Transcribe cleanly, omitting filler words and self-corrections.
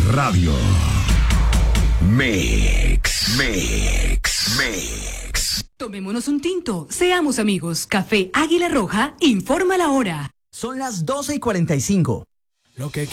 Radio. Mix. Tomémonos un tinto, seamos amigos. Café Águila Roja informa la hora. Son las 12:45. Lo que